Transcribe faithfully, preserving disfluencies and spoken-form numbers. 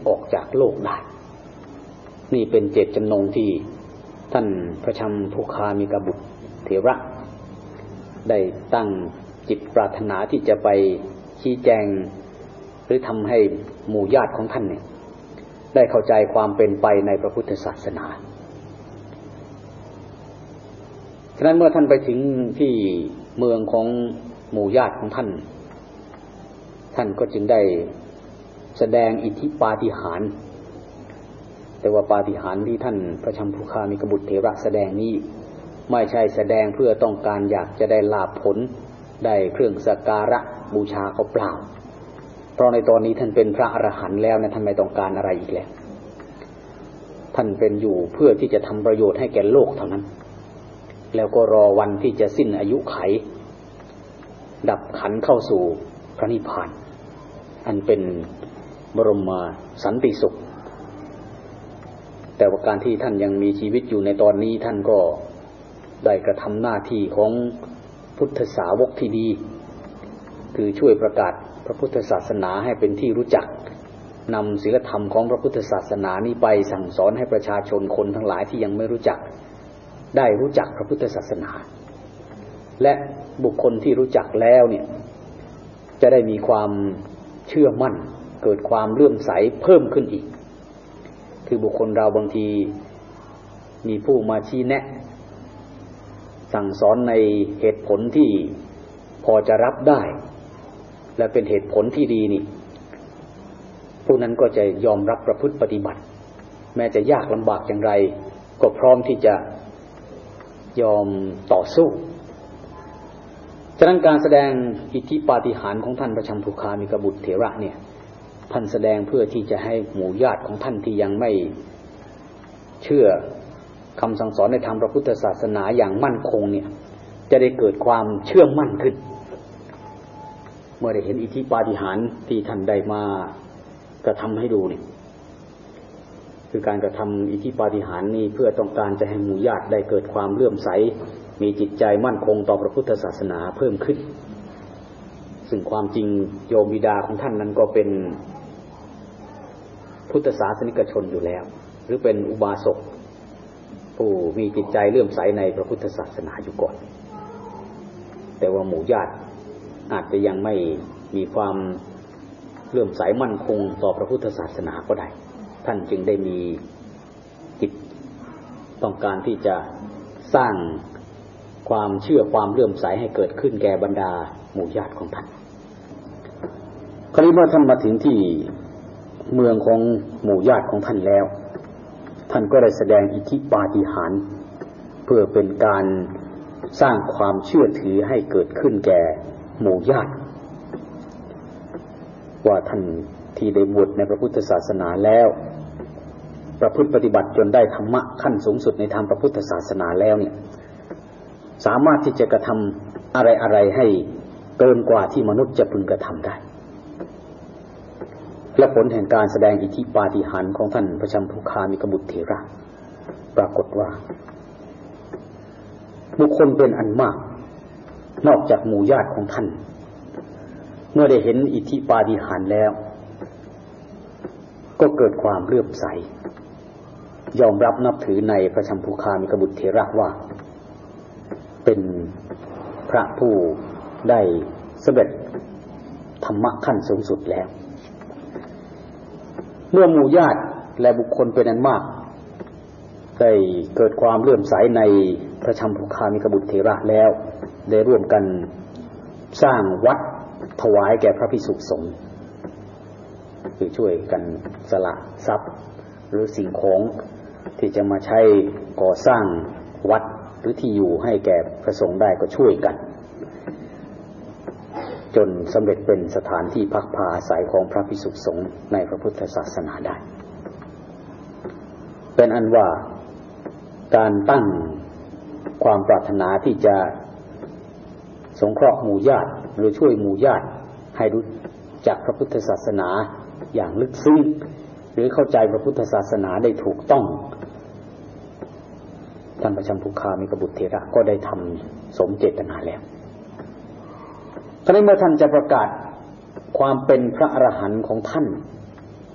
ออกจากโลกได้นี่เป็นเจตจำนงที่ท่านพระชัมพุคามิกบุตรเถระได้ตั้งจิตปรารถนาที่จะไปชี้แจงหรือทำให้หมู่ญาติของท่านเนี่ยได้เข้าใจความเป็นไปในพระพุทธศาสนาฉะนั้นเมื่อท่านไปถึงที่เมืองของหมู่ญาติของท่านท่านก็จึงได้แสดงอิทธิปาฏิหาริย์แต่ว่าปาฏิหาริย์ที่ท่านพระชัมพุคามิกบุตรเถระแสดงนี้ไม่ใช่แสดงเพื่อต้องการอยากจะได้ลาภผลได้เครื่องสักการะบูชาเขาเปล่าเพราะในตอนนี้ท่านเป็นพระอรหันต์แล้วนะท่านไม่ต้องการอะไรอีกแล้วท่านเป็นอยู่เพื่อที่จะทำประโยชน์ให้แก่โลกเท่านั้นแล้วก็รอวันที่จะสิ้นอายุไขดับขันเข้าสู่พระนิพพานอันเป็นบรมสันติสุขแต่ว่าการที่ท่านยังมีชีวิตอยู่ในตอนนี้ท่านก็ได้กระทำหน้าที่ของพุทธสาวกที่ดีคือช่วยประกาศพระพุทธศาสนาให้เป็นที่รู้จักนำศีลธรรมของพระพุทธศาสนานี้ไปสั่งสอนให้ประชาชนคนทั้งหลายที่ยังไม่รู้จักได้รู้จักพระพุทธศาสนาและบุคคลที่รู้จักแล้วเนี่ยจะได้มีความเชื่อมั่นเกิดความเลื่อมใสเพิ่มขึ้นอีกคือบุคคลเราบางทีมีผู้มาชี้แนะสั่งสอนในเหตุผลที่พอจะรับได้และเป็นเหตุผลที่ดีนี่ผู้นั้นก็จะยอมรับประพฤติปฏิบัติแม้จะยากลำบากอย่างไรก็พร้อมที่จะยอมต่อสู้ฉะนั้นการแสดงอิทธิปาฏิหาริย์ของท่านพระชัมพุคามิกบุตรเถระเนี่ยท่านแสดงเพื่อที่จะให้หมู่ญาติของท่านที่ยังไม่เชื่อคำสั่งสอนในทางพระพุทธศาสนาอย่างมั่นคงเนี่ยจะได้เกิดความเชื่อมั่นขึ้นเมื่อได้เห็นอิทธิปาฏิหาริย์ที่ท่านได้มากระทำให้ดูเนี่ยคือการกระทำอิทธิปาฏิหาริย์นี้เพื่อต้องการจะให้หมู่ญาติได้เกิดความเลื่อมใสมีจิตใจมั่นคงต่อพระพุทธศาสนาเพิ่มขึ้นซึ่งความจริงโยมบิดาของท่านนั้นก็เป็นพุทธศาสนิกชนอยู่แล้วหรือเป็นอุบาสกผู้มีจิตใจเลื่อมใสในพระพุทธศาสนาอยู่ก่อนแต่ว่าหมู่ญาติอาจจะยังไม่มีความเลื่อมใสมั่นคงต่อพระพุทธศาสนาก็ได้ท่านจึงได้มีจิตต้องการที่จะสร้างความเชื่อความเลื่อมใสให้เกิดขึ้นแก่บรรดาหมู่ญาติของท่านคราวนี้เมื่อท่านมาถึงที่เมืองของหมู่ญาติของท่านแล้วท่านก็ได้แสดงอิทธิปาฏิหาริย์เพื่อเป็นการสร้างความเชื่อถือให้เกิดขึ้นแก่หมู่ญาติว่าท่านที่ได้บวชในพระพุทธศาสนาแล้วประพฤติปฏิบัติจนได้ธรรมะขั้นสูงสุดในทางพระพุทธศาสนาแล้วเนี่ยสามารถที่จะกระทำอะไรๆให้เกินกว่าที่มนุษย์จะพึงกระทำได้และผลแห่งการแสดงอิทธิปาฏิหาริย์ของท่านพระชัมพุคามิกบุตรเถระปรากฏว่าบุคคลเป็นอันมากนอกจากหมู่ญาติของท่านเมื่อได้เห็นอิทธิปาฏิหาริย์แล้วก็เกิดความเลื่อมใสยอมรับนับถือในพระชัมพุคามิกบุตรเถระว่าเป็นพระผู้ได้สำเร็จธรรมะขั้นสูงสุดแล้วเมื่อหมู่ญาติและบุคคลเป็นอันมากได้เกิดความเลื่อมใสในพระชัมพุคามิกบุตรเถระแล้วได้ร่วมกันสร้างวัดถวายแก่พระภิกษุสงฆ์คือช่วยกันสละทรัพย์หรือสิ่งของที่จะมาใช้ก่อสร้างวัดหรือที่อยู่ให้แก่พระสงฆ์ได้ก็ช่วยกันจนสำเร็จเป็นสถานที่พักพาอาศัยของพระภิกษุสงฆ์ในพระพุทธศาสนาได้เป็นอันว่าการตั้งความปรารถนาที่จะสงเคราะห์หมู่ญาติหรือช่วยหมู่ญาติให้รู้จักพระพุทธศาสนาอย่างลึกซึ้งหรือเข้าใจพระพุทธศาสนาได้ถูกต้องท่านพระชัมพุคามิกบุตรเถระก็ได้ทำสมเจตนาแล้วคราวนี้เมื่อท่านจะประกาศความเป็นพระอรหันต์ของท่าน